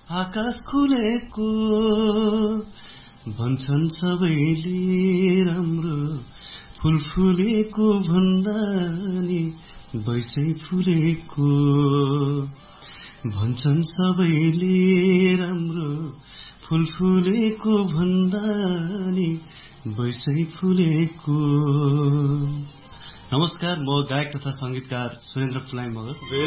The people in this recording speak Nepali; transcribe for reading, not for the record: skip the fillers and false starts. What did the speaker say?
आकाश खुलेको भन्छन् सबैले राम्रो फूल फुलेको भन्दा नि बैसै फुलेको भन्छन् सबैले राम्रो फूल फुलेको भन्दा नि बैसै फुलेको। नमस्कार, म गायक तथा संगीतकार सुरेन्द्र फुलाइ मगर।